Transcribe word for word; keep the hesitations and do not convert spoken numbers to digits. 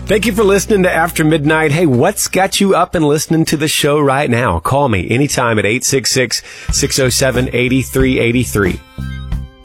Thank you for listening to After Midnight. Hey, what's got you up and listening to the show right now? Call me anytime at eight six six, six oh seven, eight three eight three.